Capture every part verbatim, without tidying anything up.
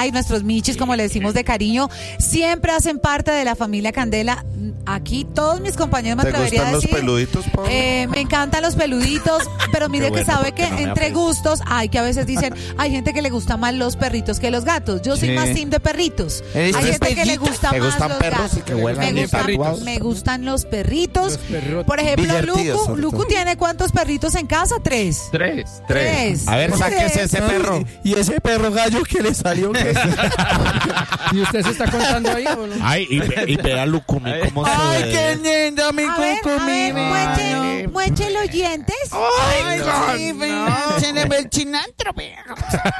Ray, nuestros michis, como le decimos de cariño, siempre hacen parte de la familia Candela. Aquí todos mis compañeros me atrevería a decir. ¿Te gustan los peluditos, Pablo? Eh, me encantan los peluditos, pero mire Qué que bueno, sabe que no entre gustos, hay que a veces dicen, hay gente que le gusta más los perritos que los gatos. Yo soy Sí. más team de perritos. ¿Eres Hay gente que le perrita? gusta ¿Te más gustan los perros gatos. y que huelan me, y gustan, tatuados? me gustan los perritos. Los perrotes. Por ejemplo, Divertidos, Lucu, sobre Lucu todo. tiene ¿cuántos perritos en casa? Tres. Tres, tres. Tres. A ver, Tres. sáquese ese perro. ¿Y ese perro gallo que le salió? ¿Qué? ¿Y usted se está contando ahí o no? Ay, y, ve- y vea a Lucumi cómo se ¡Ay, ve. qué linda mi A ver, a Cucumi! ver, mueche, mueche los dientes. ¡Ay, sí, no. Se le ve el chinantro, perro.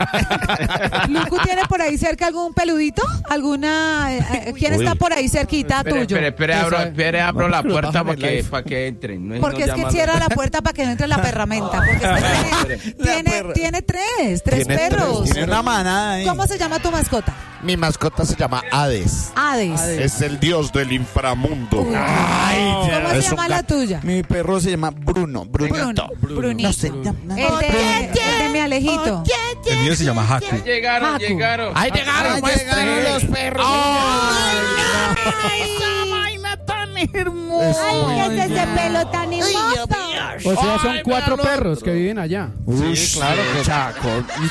Lucu tiene por ahí cerca algún peludito, alguna, eh, eh, ¿quién Uy. está por ahí cerquita Espere, tuyo? espere, espere, abro, espere, abro la pero puerta bájame para el que, iPhone. para que entren. No, Porque no es que llaman- cierra la puerta para que no entre la perramenta. Porque es que tiene, La tiene, perra. tiene tres, tres Tiene perros. tres, Tiene una manada ahí. ¿Cómo se llama tu mascota? Mi mascota se llama Hades. Hades. Es el dios del inframundo. Uy. Ay, ¿Cómo se es un llama la gato. tuya? Mi perro se llama Bruno. Brunito. Bruno. Brunito. No sé. llama- El de, el de mi Alejito. El mío se llama Haku. Ya llegaron, Haku. llegaron. Ay, llegaron, Ay, muestre. llegaron los perros. Ay, ¡Esa vaina tan hermosa! Ay, ¿qué es ese pelo tan hermoso? O sea, son Ay, cuatro véalo. perros que viven allá. Uy, claro que Chaco.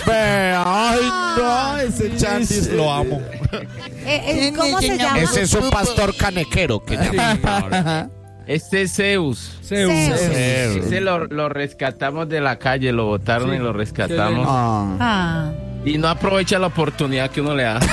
Ay, no, ese Chandis lo amo. Eh, eh, ¿Cómo se llama? Ese es un pastor canequero que llama. Este es Zeus. Zeus. Zeus. Ese lo, lo rescatamos de la calle, lo botaron Sí. y lo rescatamos. Ah, Ah. Y no aprovecha la oportunidad que uno le da.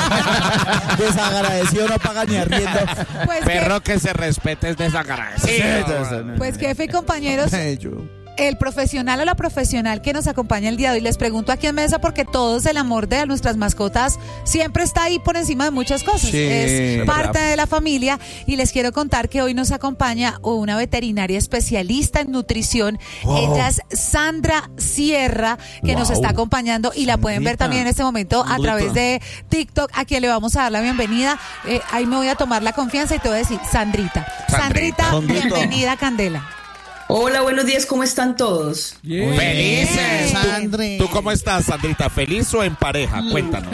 desagradecido, no paga ni arriendo. Pues, que, Perro que se respete es desagradecido. pues jefe y compañeros, Ay, yo. el profesional o la profesional que nos acompaña el día de hoy, les pregunto aquí en mesa porque todos el amor de nuestras mascotas siempre está ahí por encima de muchas cosas. Sí, es parte verdad. de la familia y les quiero contar que hoy nos acompaña una veterinaria especialista en nutrición. Wow. Ella es Sandra Sierra, que nos Wow. está acompañando y la pueden ver Sandrita. también en este momento a Sandrita. través de TikTok, a quien le vamos a dar la bienvenida. Eh, ahí me voy a tomar la confianza y te voy a decir, Sandrita. Sandrita, Sandrita. bienvenida, Candela. Hola, buenos días, ¿cómo están todos? Bien. Felices. Sandri. ¿Tú cómo estás, Sandrita? ¿Feliz o en pareja? Cuéntanos.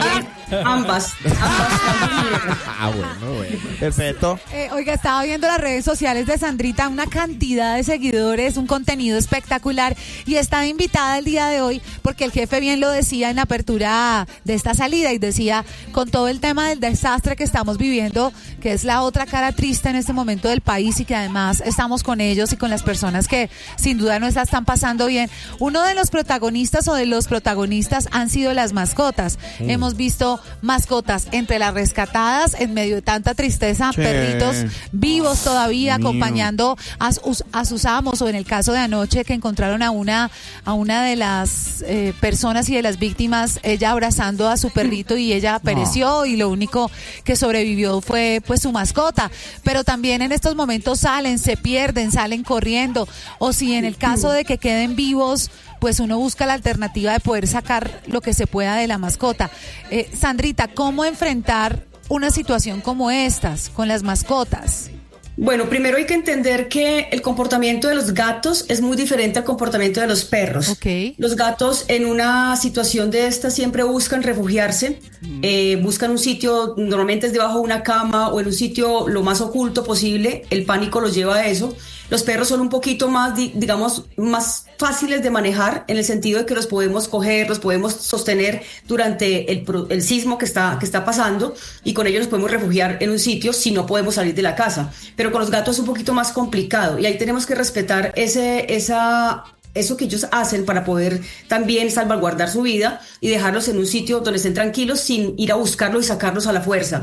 Ambas, ambas también. Ah, bueno, bueno. Perfecto. Eh, oiga, estaba viendo las redes sociales de Sandrita, una cantidad de seguidores, un contenido espectacular y está invitada el día de hoy porque el jefe bien lo decía en la apertura de esta salida y decía, con todo el tema del desastre que estamos viviendo, que es la otra cara triste en este momento del país y que además estamos con ellos y con las personas que sin duda no la están pasando bien, uno de los protagonistas o de los protagonistas han sido las mascotas. Mm. Hemos visto mascotas entre las rescatadas en medio de tanta tristeza, Sí. perritos vivos todavía Mío. acompañando a sus, a sus amos, o en el caso de anoche que encontraron a una a una de las eh, personas y de las víctimas, ella abrazando a su perrito y ella pereció y lo único que sobrevivió fue pues su mascota, pero también en estos momentos salen, se pierden, salen corriendo, o si en el caso de que queden vivos, pues uno busca la alternativa de poder sacar lo que se pueda de la mascota. Eh, Sandrita, ¿cómo enfrentar una situación como estas con las mascotas? Bueno, primero hay que entender que el comportamiento de los gatos es muy diferente al comportamiento de los perros. Ok. Los gatos en una situación de esta siempre buscan refugiarse, eh, buscan un sitio, normalmente es debajo de una cama o en un sitio lo más oculto posible, el pánico los lleva a eso. Los perros son un poquito más, di- digamos, más fáciles de manejar en el sentido de que los podemos coger, los podemos sostener durante el, pro- el sismo que está, que está pasando y con ellos nos podemos refugiar en un sitio si no podemos salir de la casa. Pero con los gatos es un poquito más complicado y ahí tenemos que respetar ese, esa, eso que ellos hacen para poder también salvaguardar su vida y dejarlos en un sitio donde estén tranquilos sin ir a buscarlos y sacarlos a la fuerza.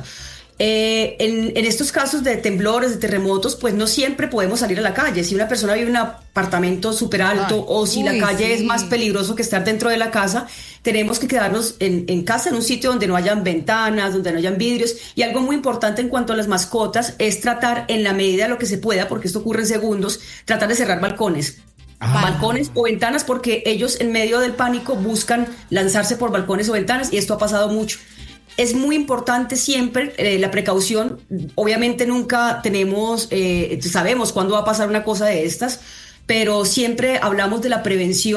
Eh, en, en estos casos de temblores, de terremotos, pues no siempre podemos salir a la calle. Si una persona vive en un apartamento súper alto Ay, o si uy, la calle sí. es más peligroso que estar dentro de la casa, tenemos que quedarnos en, en casa, en un sitio donde no hayan ventanas, donde no hayan vidrios. Y algo muy importante en cuanto a las mascotas es tratar en la medida de lo que se pueda, porque esto ocurre en segundos, tratar de cerrar balcones. Ah. Balcones o ventanas, porque ellos en medio del pánico buscan lanzarse por balcones o ventanas y esto ha pasado mucho. Es muy importante siempre eh, la precaución. Obviamente nunca tenemos, eh, sabemos cuándo va a pasar una cosa de estas, pero siempre hablamos de la prevención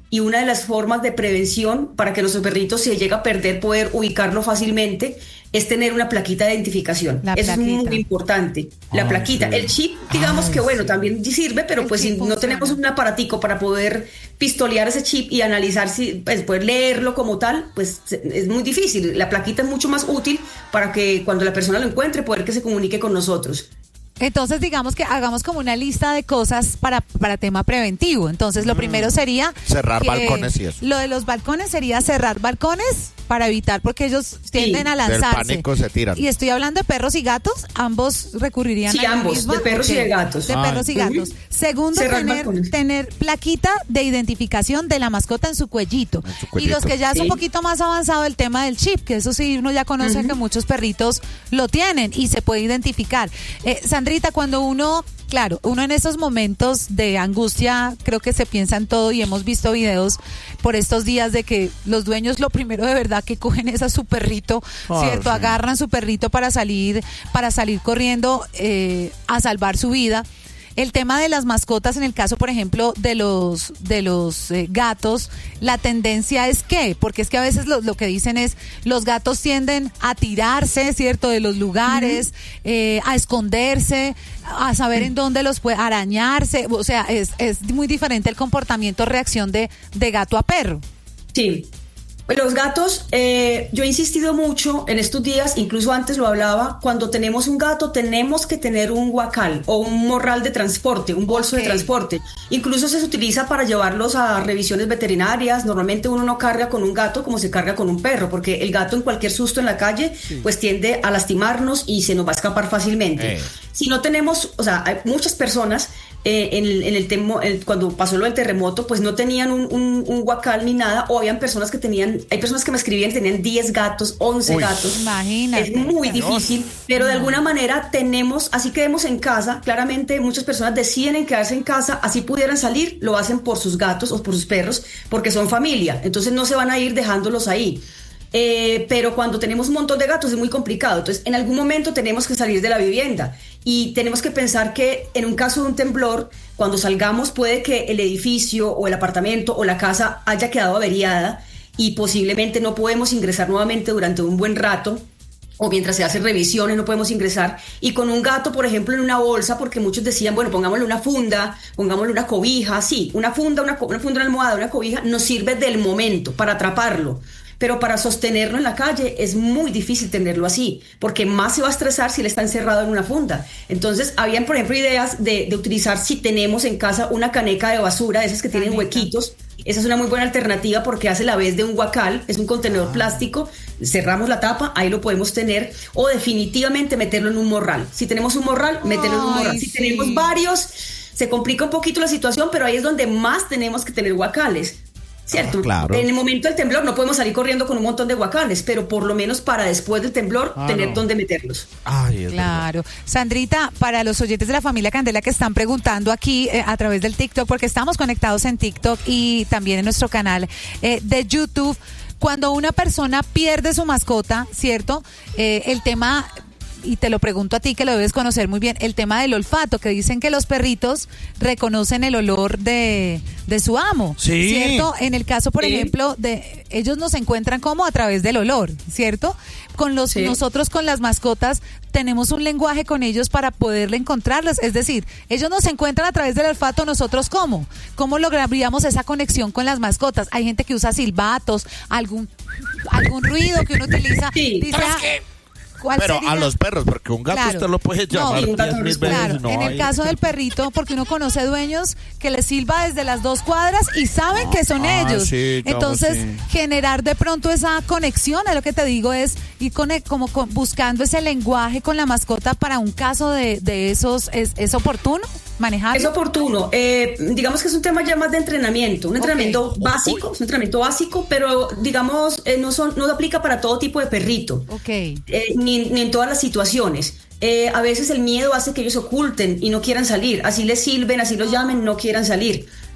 y una de las formas de prevención para que nuestro perrito, si llega a perder, poder ubicarlo fácilmente, es tener una plaquita de identificación. La Eso plaquita. es muy importante, la Ay, plaquita. sí. El chip, digamos Ay, que bueno, sí. también sirve, pero El pues chip si no funciona. tenemos un aparatico para poder pistolear ese chip y analizar si, pues poder leerlo como tal, pues es muy difícil. La plaquita es mucho más útil para que cuando la persona lo encuentre, poder que se comunique con nosotros. Entonces, digamos que hagamos como una lista de cosas para, para tema preventivo. Entonces, lo primero sería... Cerrar que balcones y eso. Lo de los balcones sería cerrar balcones para evitar, porque ellos tienden a Del lanzarse. pánico se tiran. Y estoy hablando de perros y gatos, ambos recurrirían Sí, a la ambos, misma. de perros y Ok, de gatos. De Ay. perros y gatos. Ujú. Segundo, Cerrar tener, balcones. tener plaquita de identificación de la mascota en su cuellito. En su Y cuellito. los que ya es un Sí. poquito más avanzado el tema del chip, que eso sí uno ya conoce que muchos perritos lo tienen y se puede identificar. Eh, Sandrita, cuando uno, claro, uno en esos momentos de angustia, creo que se piensa en todo y hemos visto videos por estos días de que los dueños lo primero de verdad que cogen es a su perrito, Ah, ¿cierto? sí. Agarran su perrito para salir, para salir corriendo eh, a salvar su vida. El tema de las mascotas, en el caso, por ejemplo, de los de los eh, gatos, la tendencia es ¿qué? Porque es que a veces lo, lo que dicen es, los gatos tienden a tirarse, ¿cierto? De los lugares, eh, a esconderse, a saber en dónde los puede arañarse. O sea, es, es muy diferente el comportamiento, reacción de, de gato a perro. Sí. Los gatos, eh, yo he insistido mucho en estos días, incluso antes lo hablaba, cuando tenemos un gato tenemos que tener un guacal o un morral de transporte, un bolso Ok. de transporte. Incluso se utiliza para llevarlos a revisiones veterinarias. Normalmente uno no carga con un gato como se carga con un perro, porque el gato en cualquier susto en la calle pues tiende a lastimarnos y se nos va a escapar fácilmente. Eh. Si no tenemos, o sea, hay muchas personas eh, en el, en el temo, el- cuando pasó lo del terremoto, pues no tenían un, un, un guacal ni nada, o habían personas que tenían, hay personas que me escribían, tenían diez gatos, once Uy. gatos. Imagínate. Es muy difícil, pero de alguna manera tenemos, así quedemos en casa, claramente muchas personas deciden en quedarse en casa, así pudieran salir, lo hacen por sus gatos o por sus perros, porque son familia, entonces no se van a ir dejándolos ahí. Eh, pero cuando tenemos un montón de gatos es muy complicado, entonces en algún momento tenemos que salir de la vivienda y tenemos que pensar que en un caso de un temblor, cuando salgamos puede que el edificio o el apartamento o la casa haya quedado averiada y posiblemente no podemos ingresar nuevamente durante un buen rato, o mientras se hacen revisiones no podemos ingresar, y con un gato, por ejemplo, en una bolsa, porque muchos decían, bueno, pongámosle una funda, pongámosle una cobija, sí, una funda, una, co- una funda, una almohada, una cobija, nos sirve del momento para atraparlo, pero para sostenerlo en la calle es muy difícil tenerlo así, porque más se va a estresar si él está encerrado en una funda. Entonces, habían, por ejemplo, ideas de, de utilizar, si tenemos en casa una caneca de basura, esas que tienen Caneca. huequitos. Esa es una muy buena alternativa porque hace la vez de un guacal, es un contenedor plástico, cerramos la tapa, ahí lo podemos tener, o definitivamente meterlo en un morral. Si tenemos un morral, meterlo en un Ay, morral. Si sí. tenemos varios, se complica un poquito la situación, pero ahí es donde más tenemos que tener guacales. ¿Cierto? Ah, claro. En el momento del temblor no podemos salir corriendo con un montón de guacales, pero por lo menos para después del temblor Ah, tener no. dónde meterlos. Ay, es verdad. Claro. Sandrita, para los oyentes de la familia Candela que están preguntando aquí eh, a través del TikTok, porque estamos conectados en TikTok y también en nuestro canal eh, de YouTube, cuando una persona pierde su mascota, ¿cierto? Eh, el tema... Y te lo pregunto a ti que lo debes conocer muy bien, el tema del olfato, que dicen que los perritos reconocen el olor de, de su amo, Sí. ¿cierto? En el caso, por Sí. ejemplo, de ellos nos encuentran como a través del olor, ¿cierto? Con los Sí. nosotros con las mascotas tenemos un lenguaje con ellos para poderle encontrarlas, es decir, ellos nos encuentran a través del olfato, nosotros cómo, cómo lograríamos esa conexión con las mascotas. Hay gente que usa silbatos, algún algún ruido que uno utiliza, Sí. dice, ah, ¿cuál Pero sería? a los perros, porque un gato Claro. usted lo puede No, llamar y un gato diez no mil es veces. Claro, y no en el hay- caso del perrito, porque uno conoce dueños que le silba desde las dos cuadras y saben que son Ah, ellos. sí, claro, Entonces, sí. generar de pronto esa conexión, es lo que te digo, es ir cone- como con- buscando ese lenguaje con la mascota para un caso de, de esos, ¿es, es oportuno manejarlo? Es oportuno. Eh, digamos que es un tema ya más de entrenamiento, un entrenamiento básico, es un entrenamiento básico, pero digamos eh, no son, no aplica para todo tipo de perrito, Ok. eh, ni, ni en todas las situaciones. Eh, a veces el miedo hace que ellos se oculten y no quieran salir, así les silben, así los llamen, no quieran salir.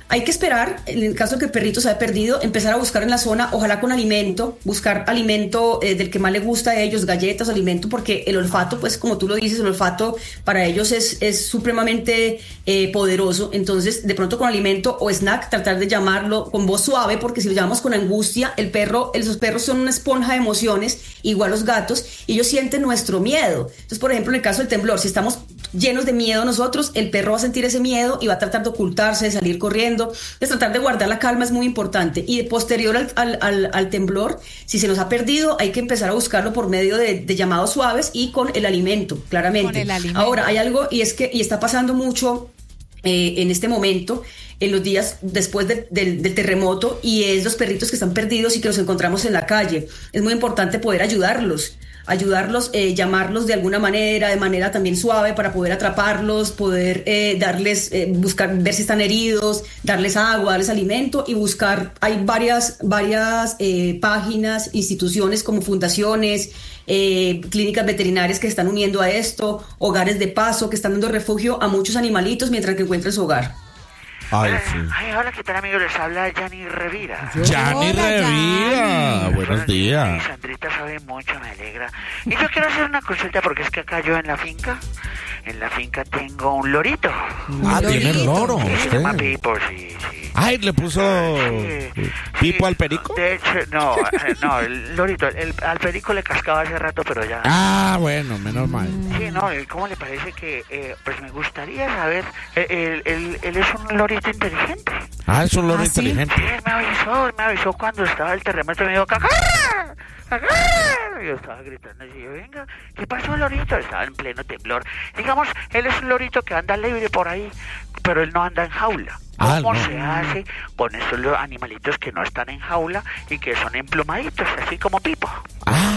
hay que esperar, en el caso de que el perrito se haya perdido, empezar a buscar en la zona, ojalá con alimento, buscar alimento eh, del que más le gusta a ellos, galletas, alimento, porque el olfato, pues como tú lo dices, el olfato para ellos es, es supremamente eh, poderoso. Entonces, de pronto con alimento o snack, tratar de llamarlo con voz suave, porque si lo llamamos con angustia, el perro, esos perros son una esponja de emociones, igual los gatos, y ellos sienten nuestro miedo. Entonces, por ejemplo, en el caso del temblor, si estamos llenos de miedo nosotros, el perro va a sentir ese miedo y va a tratar de ocultarse, de salir corriendo. Entonces, tratar de guardar la calma es muy importante. Y posterior al, al, al, al temblor, si se nos ha perdido, hay que empezar a buscarlo por medio de, de llamados suaves y con el alimento, claramente. Con el alimento. Ahora, hay algo, y es que, y está pasando mucho eh, en este momento, en los días después de, de, del terremoto, y es los perritos que están perdidos y que los encontramos en la calle. Es muy importante poder ayudarlos. ayudarlos, eh, llamarlos de alguna manera, de manera también suave para poder atraparlos, poder eh, darles, eh, buscar, ver si están heridos, darles agua, darles alimento y buscar, hay varias, varias eh, páginas, instituciones como fundaciones, eh, clínicas veterinarias que están uniendo a esto, hogares de paso que están dando refugio a muchos animalitos mientras que encuentran su hogar. Ay, sí. Ay, hola, ¿qué tal, amigos? Les habla Gianni Revira. Gianni Hola, Revira. Gianni. Buenos días. Sí, Sandrita sabe mucho, me alegra. Y yo quiero hacer una consulta porque es que acá yo en la finca, en la finca tengo un lorito. Ah, tiene loro. Que se llama usted. Pipo, sí, sí. Ay, le puso Sí, Pipo sí, al perico. De hecho, no, eh, no, el lorito, el, al perico le cascaba hace rato, pero ya... Ah, bueno, menos mal. Sí, no, eh, ¿cómo le parece que, eh, pues me gustaría saber, eh, él, él, él es un lorito inteligente. Ah, es un loro ¿Ah, sí? inteligente. Sí, él me avisó, él me avisó cuando estaba el terremoto y me dijo, ¡cacá! ¡Cacá! Y yo estaba gritando así, yo, venga, ¿qué pasó, lorito? Estaba en pleno temblor. Digamos, él es un lorito que anda libre por ahí, pero él no anda en jaula. Ah, ¿Cómo no. se hace con estos los animalitos que no están en jaula y que son emplumaditos, así como Pipo? Ah.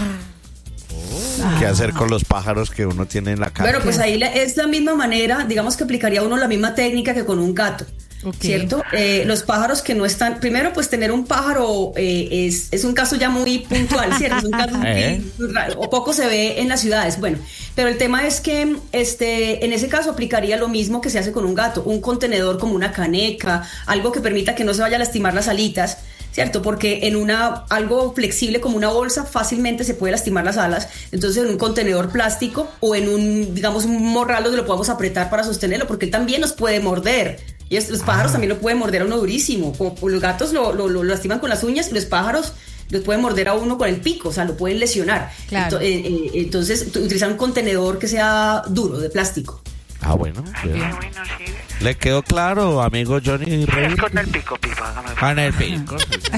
¿Qué hacer con los pájaros que uno tiene en la casa? Bueno, pues ahí la- es la misma manera, digamos que aplicaría uno la misma técnica que con un gato. Ok. ¿Cierto? Eh, los pájaros que no están, primero pues tener un pájaro eh, es, es un caso ya muy puntual, ¿cierto? Es un caso muy, ¿Eh? muy raro, o poco se ve en las ciudades, bueno, pero el tema es que este, en ese caso aplicaría lo mismo que se hace con un gato, un contenedor como una caneca, algo que permita que no se vaya a lastimar las alitas, ¿cierto? Porque en una, algo flexible como una bolsa fácilmente se puede lastimar las alas, entonces en un contenedor plástico o en un, digamos, un morral donde lo podamos apretar para sostenerlo, porque él también nos puede morder. Y es, los pájaros también lo pueden morder a uno durísimo. Como los gatos lo, lo, lo lastiman con las uñas y los pájaros los pueden morder a uno con el pico, o sea, lo pueden lesionar. Claro. Ento- eh, eh, entonces, t- utilizar un contenedor que sea duro, de plástico. Ah, bueno. Qué bien. bueno, sí. Le quedó claro, amigo Johnny Es Revira. con el pico, Pipo, hágame Ah, en el pico.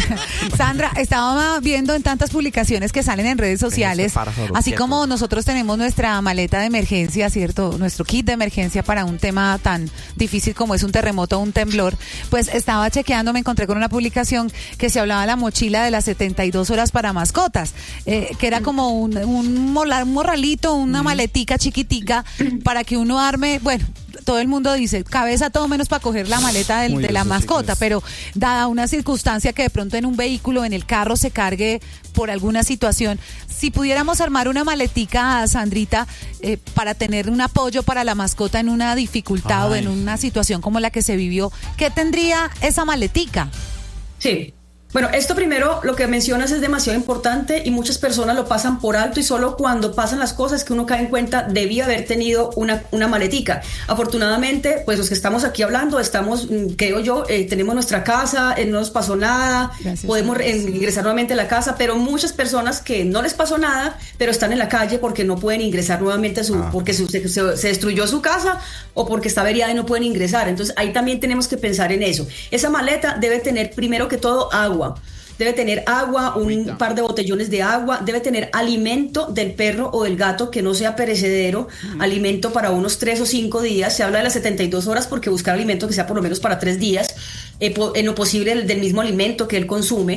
Sandra, estaba viendo en tantas publicaciones que salen en redes sociales, pájaro así quieto. como nosotros tenemos nuestra maleta de emergencia, ¿cierto? Nuestro kit de emergencia para un tema tan difícil como es un terremoto o un temblor, pues estaba chequeando, me encontré con una publicación que se hablaba de la mochila de las setenta y dos horas para mascotas, eh, que era como un, un, mola- un morralito, una maletica chiquitica para que uno arme, bueno, todo el mundo dice cabeza todo menos para coger la maleta del- Uy, de la eso sí que mascota, es- pero dada una circunstancia que de pronto en un vehículo, en el carro se cargue por alguna situación, si pudiéramos armar una maletica, Sandrita, eh, para tener un apoyo para la mascota en una dificultad o Ay. en una situación como la que se vivió, ¿qué tendría esa maletica? Sí. Bueno, esto primero, lo que mencionas es demasiado importante y muchas personas lo pasan por alto y solo cuando pasan las cosas que uno cae en cuenta debía haber tenido una, una maletica. Afortunadamente, pues los que estamos aquí hablando, estamos, mm, creo yo, eh, tenemos nuestra casa, eh, no nos pasó nada, Gracias podemos a Dios. re- ingresar nuevamente a la casa, pero muchas personas que no les pasó nada, pero están en la calle porque no pueden ingresar nuevamente a su, porque su- se, se- se destruyó su casa o porque está averiada y no pueden ingresar. Entonces ahí también tenemos que pensar en eso. Esa maleta debe tener primero que todo agua. Debe tener agua, un par de botellones de agua, debe tener alimento del perro o del gato que no sea perecedero, alimento para unos tres o cinco días. Se habla de las setenta y dos horas porque buscar alimento que sea por lo menos para tres días, eh, po- en lo posible del, del mismo alimento que él consume.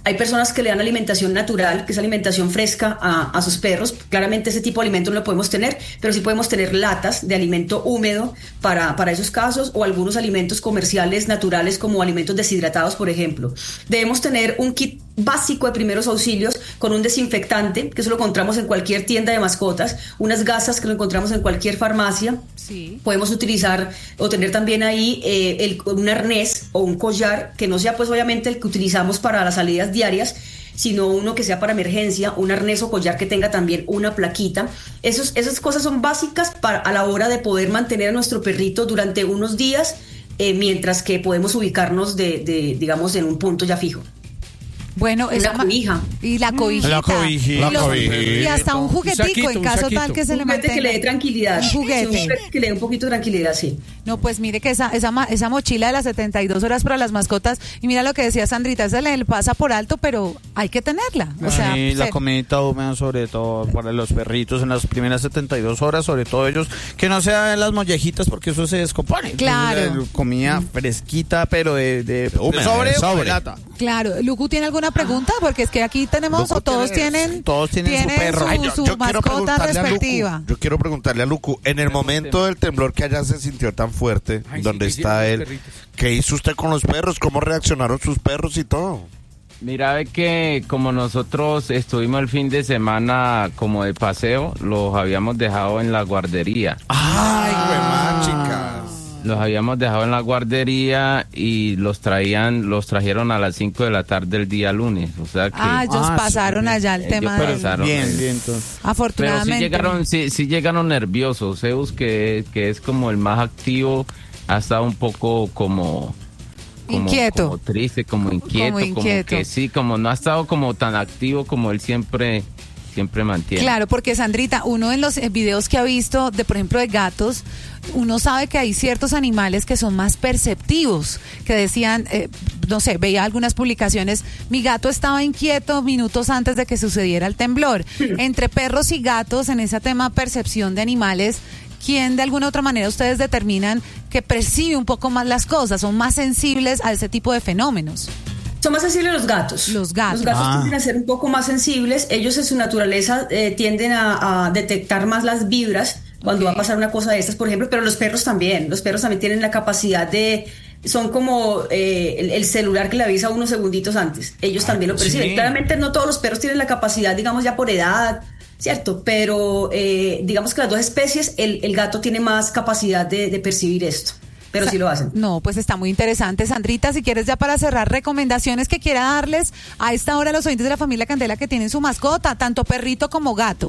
Hay personas que le dan alimentación natural, que es alimentación fresca a, a sus perros. Claramente ese tipo de alimento no lo podemos tener, pero sí podemos tener latas de alimento húmedo para, para esos casos, o algunos alimentos comerciales naturales como alimentos deshidratados, por ejemplo. Debemos tener un kit básico de primeros auxilios con un desinfectante, que eso lo encontramos en cualquier tienda de mascotas, unas gasas que lo encontramos en cualquier farmacia. Sí. Podemos utilizar o tener también ahí eh, el, un arnés o un collar que no sea pues obviamente el que utilizamos para las salidas diarias, sino uno que sea para emergencia, un arnés o collar que tenga también una plaquita. Esos, esas cosas son básicas para, a la hora de poder mantener a nuestro perrito durante unos días, eh, mientras que podemos ubicarnos de, de, digamos, en un punto ya fijo. Bueno, esa la cobija. Y la cobijita. La cobijita. Y, los- La cobijita. y hasta un juguetico Un saquito, en un caso saquito. tal que se Un le juguete mantenga. que le dé tranquilidad. Un juguete. Sí, un juguete que le dé un poquito de tranquilidad, sí. No, pues mire que esa, esa, ma- esa mochila de las setenta y dos horas para las mascotas, y mira lo que decía Sandrita, se le pasa por alto, pero hay que tenerla. O sea, Sí, la se- comidita húmeda, sobre todo para los perritos en las primeras setenta y dos horas, sobre todo ellos, que no sean las mollejitas porque eso se descompone. Claro. Entonces, la comida fresquita, pero de, de, Húmeda, de sobre, de sobre. o de lata. Claro, Lucu, ¿tiene alguna pregunta? Porque es que aquí tenemos, Lucu o todos tiene- tienen, todos tienen su perro. su, Ay, yo, su yo quiero mascota preguntarle a respectiva. Lucu, yo quiero preguntarle a Lucu, en el momento del temblor que allá se sintió tan fuerte, Ay, sí, donde ¿qué está hicieron él, los perritos? ¿qué hizo usted con los perros? ¿Cómo reaccionaron sus perros y todo? Mira, ve que como nosotros estuvimos el fin de semana como de paseo, los habíamos dejado en la guardería. Ay, güey, más chicas. Los habíamos dejado en la guardería y los traían, los trajeron a las cinco de la tarde el día lunes. O sea que Ah, ellos Ah, pasaron súper allá el bien. tema Ellos del... pasaron. Bien, bien, entonces. pero sí Afortunadamente. llegaron, sí, sí llegaron nerviosos. Zeus, que, que es como el más activo, ha estado un poco como... como- Inquieto. como triste, como inquieto, Como como, inquieto. que sí, como no ha estado como tan activo como él siempre, siempre mantiene. Claro, porque Sandrita, uno en los eh, videos que ha visto, de por ejemplo de gatos, uno sabe que hay ciertos animales que son más perceptivos, que decían, eh, no sé, veía algunas publicaciones, mi gato estaba inquieto minutos antes de que sucediera el temblor. Entre perros y gatos, en ese tema percepción de animales, ¿quién de alguna u otra manera ustedes determinan que percibe un poco más las cosas, son más sensibles a ese tipo de fenómenos? Son más sensibles los gatos. Los gatos. Los gatos Ah. tienden a ser un poco más sensibles. Ellos en su naturaleza eh, tienden a, a detectar más las vibras cuando Ok. va a pasar una cosa de estas, por ejemplo, pero los perros también. Los perros también tienen la capacidad de... Son como eh, el, el celular que le avisa unos segunditos antes. Ellos también lo perciben. sí. Claramente no todos los perros tienen la capacidad, digamos, ya por edad, ¿cierto? Pero eh, digamos que las dos especies, el, el gato tiene más capacidad de, de percibir esto. Pero sí lo hacen. No, pues está muy interesante. Sandrita, si quieres ya para cerrar, recomendaciones que quiera darles a esta hora a los oyentes de la familia Candela que tienen su mascota, tanto perrito como gato.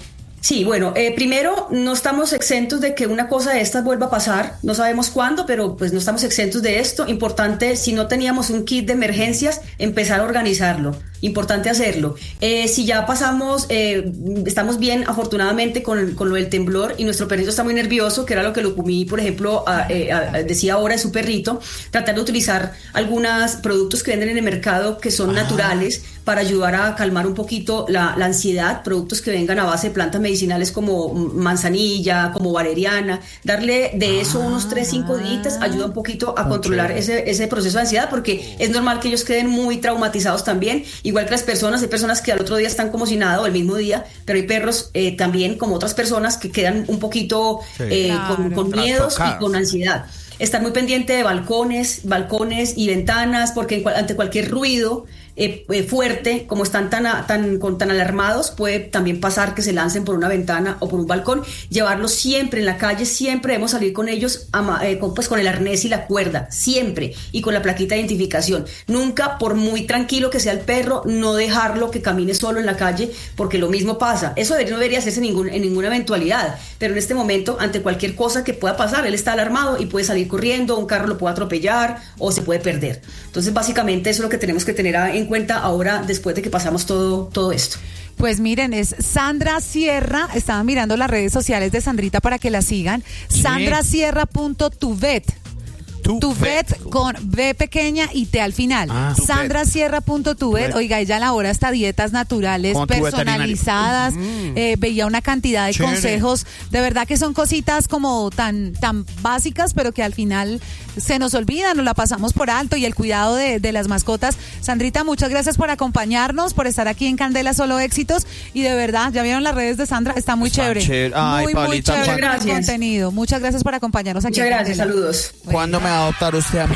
Sí, bueno, eh, primero no estamos exentos de que una cosa de estas vuelva a pasar, no sabemos cuándo, pero pues no estamos exentos de esto. Importante, si no teníamos un kit de emergencias, empezar a organizarlo, importante hacerlo. Eh, si ya pasamos, eh, estamos bien afortunadamente con, con lo del temblor y nuestro perrito está muy nervioso, que era lo que Lucumí, por ejemplo, a- eh, a- decía ahora de su perrito, tratar de utilizar algunos productos que venden en el mercado que son naturales para ayudar a calmar un poquito la, la ansiedad, productos que vengan a base de plantas medicinales como manzanilla, como valeriana, darle de eso unos tres, cinco días ayuda un poquito a controlar ese, ese proceso de ansiedad, porque es normal que ellos queden muy traumatizados también, igual que las personas, hay personas que al otro día están como si nada o el mismo día, pero hay perros eh, también como otras personas que quedan un poquito Sí. eh, con, Claro. con miedos y Trastocadas. con ansiedad. Estar muy pendiente de balcones, balcones y ventanas, porque en cual- ante cualquier ruido eh, eh, fuerte, como están tan, a- tan, con, tan alarmados, puede también pasar que se lancen por una ventana o por un balcón. Llevarlos siempre en la calle, siempre debemos salir con ellos ama- eh, con, pues, con el arnés y la cuerda, siempre, y con la plaquita de identificación. Nunca, por muy tranquilo que sea el perro, no dejarlo que camine solo en la calle, porque lo mismo pasa. Eso debería- no debería hacerse en, ningún, en ninguna eventualidad, pero en este momento, ante cualquier cosa que pueda pasar, él está alarmado y puede salir corriendo, un carro lo puede atropellar o se puede perder. Entonces, básicamente, eso es lo que tenemos que tener a- en cuenta ahora, después de que pasamos todo, todo esto. Pues miren, es Sandra Sierra, estaban mirando las redes sociales de Sandrita para que la sigan, sandrasierra punto tuvet. Tuvet con B pequeña y T al final. Ah, Sandra Sierra punto Tuvet. Oiga, ella elabora hasta dietas naturales Como tu personalizadas. Eh, veía una cantidad de Chévere. consejos. De verdad que son cositas como tan, tan básicas, pero que al final se nos olvidan, nos la pasamos por alto. Y el cuidado de, de las mascotas. Sandrita, muchas gracias por acompañarnos, por estar aquí en Candela Solo Éxitos. Y de verdad, ya vieron las redes de Sandra, está muy Está chévere. chévere. Ay, muy, muy Paulita, chévere muchas el gracias. contenido. Muchas gracias por acompañarnos aquí Muchas en gracias, Candela. saludos. ¿Cuándo me va a adoptar usted a mí?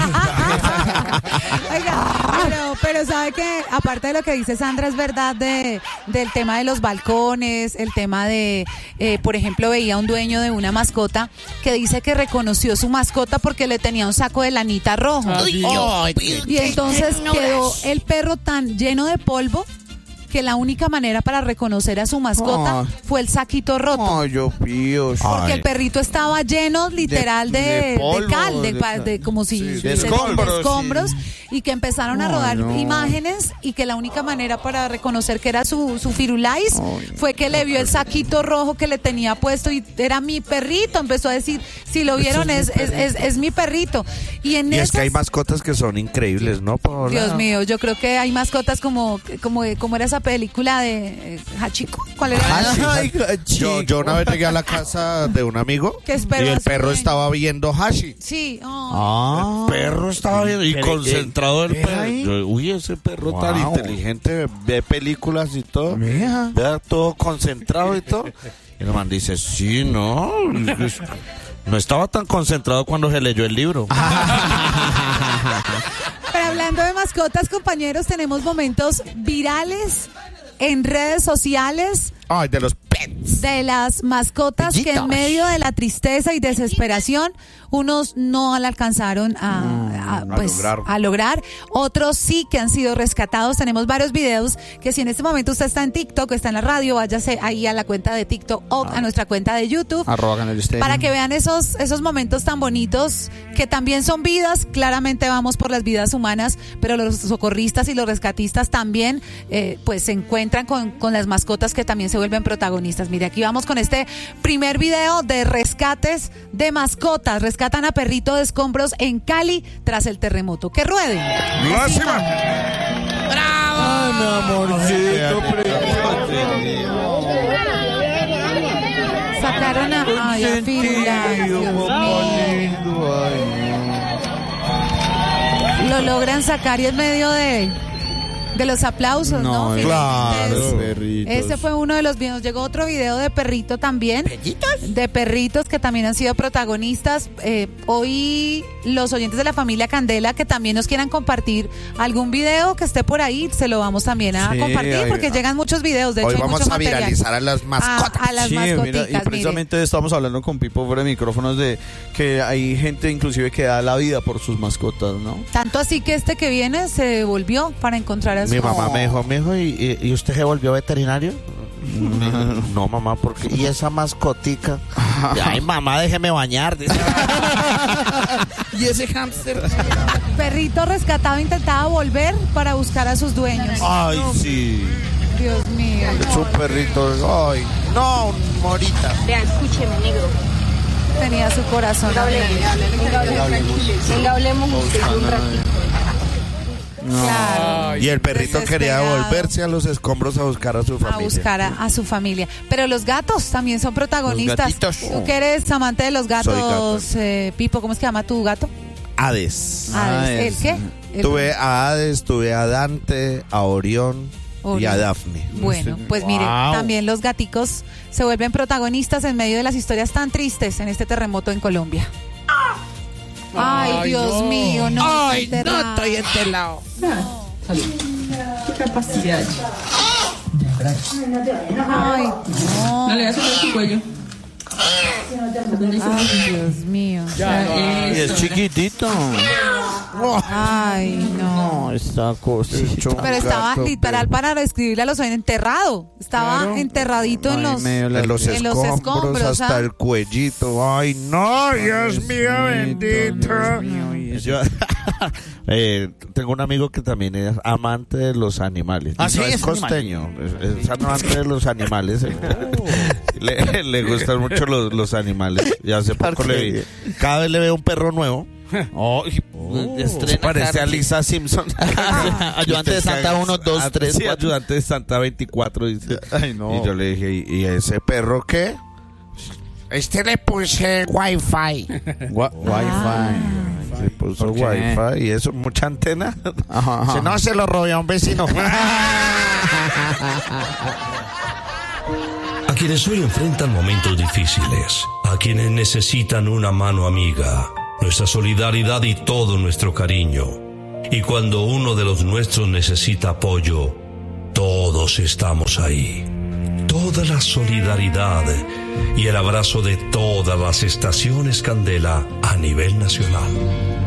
Oiga, pero, pero sabe que aparte de lo que dice Sandra es verdad de del tema de los balcones, el tema de, eh, por ejemplo, veía un dueño de una mascota que dice que reconoció su mascota porque le tenía un saco de lanita rojo. Y entonces quedó el perro tan lleno de polvo que la única manera para reconocer a su mascota Ay. fue el saquito roto. Ay, yo pío. Porque Ay. el perrito estaba lleno literal de, De- de de polvo, cal, de, de pa- cal. de como si Sí, de se- escombros, de escombros, sí. y que empezaron a Ay, rodar no. imágenes y que la única manera para reconocer que era su, su firulais Ay, fue que le vio el saquito rojo que le tenía puesto y era mi perrito. Empezó a decir, si lo vieron es, es, es, es mi perrito. Y en Y es que hay esas- mascotas que son increíbles, ¿no, Paola? Dios mío, yo creo que hay mascotas como, como, como era esa película de eh, Hachiko. ¿Cuál era? Ay, Yo, yo una vez llegué a la casa de un amigo ¿Qué espero y el hacer? perro estaba viendo Hashi. Sí. oh. Ah. El perro estaba viendo y Pero, concentrado el ¿eh, perro. ahí? Yo, uy, ese perro tan Wow. inteligente, ve películas y todo. Mira. Vea todo concentrado y todo. Y el man dice, sí, no. No estaba tan concentrado cuando se leyó el libro. Pero hablando de mascotas, compañeros, tenemos momentos virales en redes sociales Ay, de los pets. de las mascotas que en Bellitos. medio de la tristeza y desesperación unos no la alcanzaron a, a, Mm, a pues, lograr. a lograr, otros sí que han sido rescatados. Tenemos varios videos que si en este momento usted está en TikTok o está en la radio, váyase ahí a la cuenta de TikTok o a nuestra cuenta de YouTube Arroba Canal Estéreo. para que vean esos, esos momentos tan bonitos que también son vidas. Claramente vamos por las vidas humanas, pero los socorristas y los rescatistas también eh, pues se encuentran con, con las mascotas que también se vuelven protagonistas. Mire, aquí vamos con este primer video de rescates de mascotas. Rescatan a perrito de escombros en Cali tras el terremoto. ¡Que rueden! ¡Lástima! Ay, mi amorcito, Sacaron a, ay, a Firulais, Dios mío. Lo logran sacar y en medio de, de los aplausos, ¿no? No, Felices. claro. Perritos. Ese fue uno de los videos. Llegó otro video de perrito también. De perritos que también han sido protagonistas. Eh, hoy los oyentes de la familia Candela que también nos quieran compartir algún video que esté por ahí, se lo vamos también a Sí, compartir ahí- porque llegan muchos videos. De hecho, Hoy hay vamos mucho a material. viralizar a las mascotas. A, a las Sí, mira, mascoticas, y mire. precisamente estamos hablando con Pipo fuera de micrófonos de que hay gente inclusive que da la vida por sus mascotas, ¿no? Tanto así que este que viene se devolvió para encontrar a su Mi mamá me dijo, me dijo, ¿y, y- y usted se volvió veterinario? No, mamá, porque ¿y esa mascotica? Ay, mamá, déjeme bañar. dice. Y ese hámster. perrito rescatado intentaba volver para buscar a sus dueños. Ay, sí. Dios mío. Es un perrito. Ay, no, morita. Vea, escúcheme, negro. Tenía su corazón. Venga, hablemos. Venga, hablemos tranquilos. Venga, hablemos usted un ratito. Claro. Y el perrito quería Desesperado. volverse a los escombros a buscar a su A familia. buscar a, a su familia. Pero los gatos también son protagonistas. Los gatitos. Tú que eres amante de los gatos, Soy gato. eh, Pipo, ¿cómo es que llama tu gato? Hades. Ah, Ah, ¿el es- qué? El- Tuve a Hades, tuve a Dante, a Orión, y a Orión. Daphne. Bueno, pues mire, Wow. también los gaticos se vuelven protagonistas en medio de las historias tan tristes en este terremoto en Colombia. Ay, Ay, Dios no. mío, no. Ay, está no enterrado. estoy entelado. ¿Qué capacidad? Ay, no. No le das sobre tu cuello. Ay, Dios mío. Y es chiquitito. Ay, no. No, está cosito. Pero estaba gato, literal para describirle a los oídos enterrado. Estaba Claro. enterradito en Ay, los. medio la- En los En los escombros, escombros, hasta ¿ah? el cuellito. Ay, no, Dios mío, bendito. Yo eh, tengo un amigo que también es amante de los animales. Ah, No sí, es es costeño, es, es amante de los animales. le, le gustan mucho los, los animales. Y hace poco le vi. Cada vez le veo un perro nuevo. Oh, Se parece a Lisa Simpson. Ayudante de Santa uno, dos, tres, Sí, cuatro. ayudante de Santa veinticuatro. Dice. Ay, no. Y yo le dije, ¿y, y ese perro qué? Este le puse wifi. Gua- Wi-Fi. Se puso ¿Por qué? wifi y eso, mucha antena. Ajá, ajá. Si no, se lo robé a un vecino. A quienes hoy enfrentan momentos difíciles, a quienes necesitan una mano amiga, nuestra solidaridad y todo nuestro cariño. Y cuando uno de los nuestros necesita apoyo, todos estamos ahí. Toda la solidaridad y el abrazo de todas las estaciones Candela a nivel nacional.